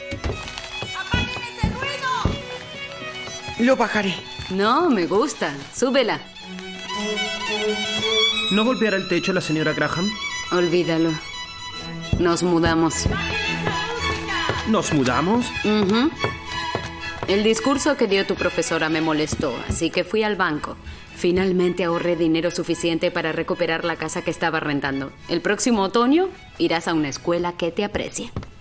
¡Apaguen ese ruido! Lo bajaré. No, me gusta. Súbela. ¿No golpeará el techo la señora Graham? Olvídalo. Nos mudamos. ¿Nos mudamos? Ujú. El discurso que dio tu profesora me molestó, así que fui al banco. Finalmente ahorré dinero suficiente para recuperar la casa que estaba rentando. El próximo otoño irás a una escuela que te aprecie.